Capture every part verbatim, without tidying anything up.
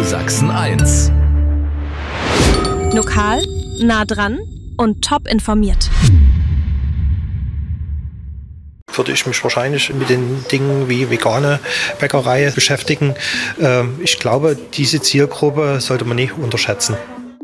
Sachsen eins. Lokal, nah dran und top informiert. Würde ich mich wahrscheinlich mit den Dingen wie vegane Bäckerei beschäftigen. Ich glaube, diese Zielgruppe sollte man nicht unterschätzen.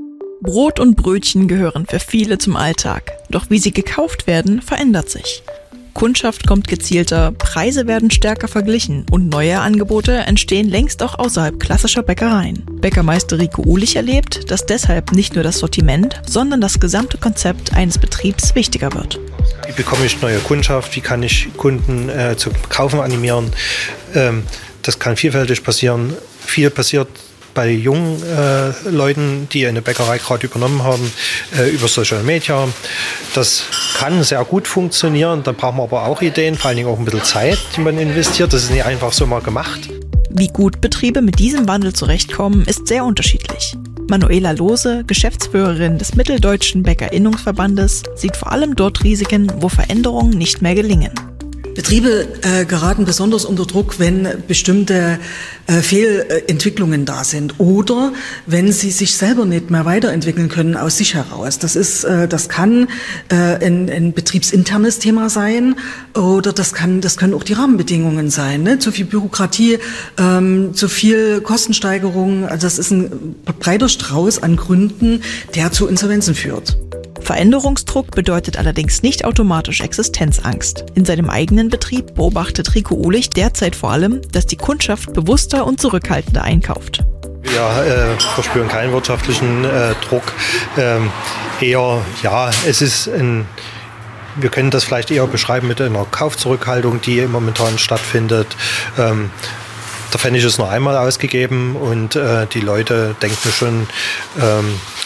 Brot und Brötchen gehören für viele zum Alltag. Doch wie sie gekauft werden, verändert sich. Kundschaft kommt gezielter, Preise werden stärker verglichen und neue Angebote entstehen längst auch außerhalb klassischer Bäckereien. Bäckermeister Rico Uhlich erlebt, dass deshalb nicht nur das Sortiment, sondern das gesamte Konzept eines Betriebs wichtiger wird. Wie bekomme ich neue Kundschaft? Wie kann ich Kunden äh, zum Kaufen animieren? Ähm, das kann vielfältig passieren. Viel passiert bei jungen äh, Leuten, die eine Bäckerei gerade übernommen haben, äh, über Social Media. Das kann sehr gut funktionieren. Da braucht man aber auch Ideen, vor allen Dingen auch ein bisschen Zeit, die man investiert. Das ist nicht einfach so mal gemacht. Wie gut Betriebe mit diesem Wandel zurechtkommen, ist sehr unterschiedlich. Manuela Lohse, Geschäftsführerin des Mitteldeutschen Bäckerinnungsverbandes, sieht vor allem dort Risiken, wo Veränderungen nicht mehr gelingen. Betriebe äh, geraten besonders unter Druck, wenn bestimmte äh, Fehlentwicklungen da sind oder wenn sie sich selber nicht mehr weiterentwickeln können aus sich heraus. Das ist, äh, das kann äh, ein, ein betriebsinternes Thema sein oder das kann, das können auch die Rahmenbedingungen sein. Ne? Zu viel Bürokratie, ähm, zu viel Kostensteigerung. Also das ist ein breiter Strauß an Gründen, der zu Insolvenzen führt. Veränderungsdruck bedeutet allerdings nicht automatisch Existenzangst. In seinem eigenen Betrieb beobachtet Rico Uhlich derzeit vor allem, dass die Kundschaft bewusster und zurückhaltender einkauft. Wir äh, verspüren keinen wirtschaftlichen äh, Druck. Ähm, eher, ja, es ist ein, wir können das vielleicht eher beschreiben mit einer Kaufzurückhaltung, die momentan stattfindet. Ähm, der Pfennig ist nur einmal ausgegeben und äh, die Leute denken schon ähm,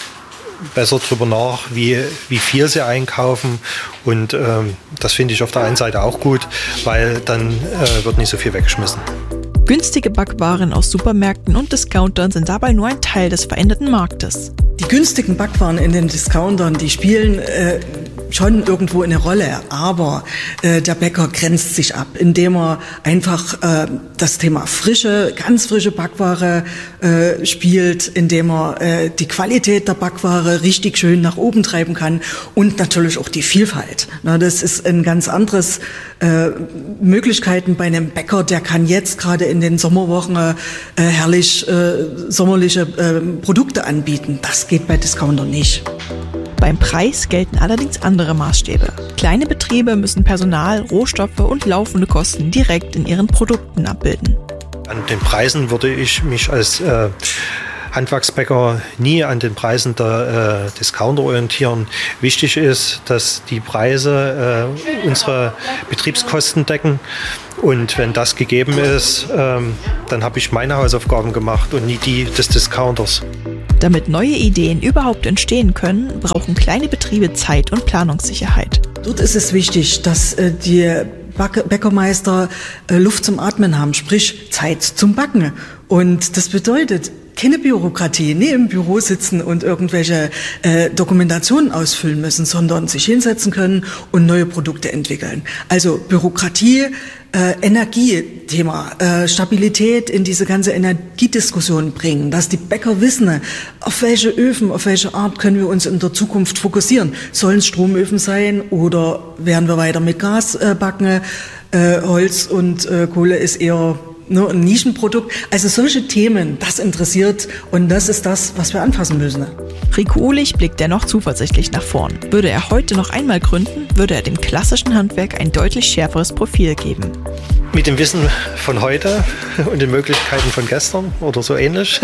besser drüber nach, wie, wie viel sie einkaufen und ähm, das finde ich auf der einen Seite auch gut, weil dann äh, wird nicht so viel weggeschmissen. Günstige Backwaren aus Supermärkten und Discountern sind dabei nur ein Teil des veränderten Marktes. Die günstigen Backwaren in den Discountern, die spielen äh, schon irgendwo eine Rolle, aber äh, der Bäcker grenzt sich ab, indem er einfach äh, das Thema frische, ganz frische Backware äh, spielt, indem er äh, die Qualität der Backware richtig schön nach oben treiben kann und natürlich auch die Vielfalt. Na, das ist ein ganz anderes äh, Möglichkeiten bei einem Bäcker, der kann jetzt gerade in den Sommerwochen äh, herrlich äh, sommerliche äh, Produkte anbieten. Das geht bei Discountern nicht. Beim Preis gelten allerdings andere Maßstäbe. Kleine Betriebe müssen Personal, Rohstoffe und laufende Kosten direkt in ihren Produkten abbilden. An den Preisen würde ich mich als äh, Handwerksbäcker nie an den Preisen der äh, Discounter orientieren. Wichtig ist, dass die Preise äh, unsere Betriebskosten decken. Und wenn das gegeben ist, ähm, dann habe ich meine Hausaufgaben gemacht und nie die des Discounters. Damit neue Ideen überhaupt entstehen können, brauchen kleine Betriebe Zeit und Planungssicherheit. Dort ist es wichtig, dass äh, die Bäckermeister äh, Luft zum Atmen haben, sprich Zeit zum Backen. Und das bedeutet keine Bürokratie, nie im Büro sitzen und irgendwelche äh, Dokumentationen ausfüllen müssen, sondern sich hinsetzen können und neue Produkte entwickeln. Also Bürokratie, äh, Energiethema, äh, Stabilität in diese ganze Energiediskussion bringen, dass die Bäcker wissen, auf welche Öfen, auf welche Art können wir uns in der Zukunft fokussieren. Sollen es Stromöfen sein oder werden wir weiter mit Gas äh, backen? Äh, Holz und äh, Kohle ist eher nur ein Nischenprodukt. Also solche Themen, das interessiert und das ist das, was wir anfassen müssen. Rico Uhlich blickt dennoch zuversichtlich nach vorn. Würde er heute noch einmal gründen, würde er dem klassischen Handwerk ein deutlich schärferes Profil geben. Mit dem Wissen von heute und den Möglichkeiten von gestern oder so ähnlich,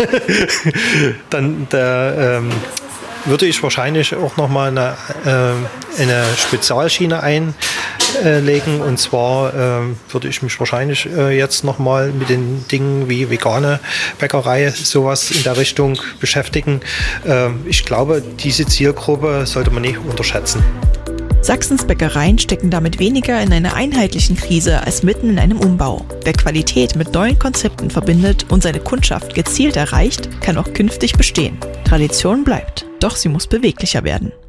dann der, ähm, würde ich wahrscheinlich auch nochmal eine, äh, eine Spezialschiene einlegen. Und zwar äh, würde ich mich wahrscheinlich äh, jetzt nochmal mit den Dingen wie vegane Bäckerei, sowas in der Richtung beschäftigen. Äh, ich glaube, diese Zielgruppe sollte man nicht unterschätzen. Sachsens Bäckereien stecken damit weniger in einer einheitlichen Krise als mitten in einem Umbau. Wer Qualität mit neuen Konzepten verbindet und seine Kundschaft gezielt erreicht, kann auch künftig bestehen. Tradition bleibt, doch sie muss beweglicher werden.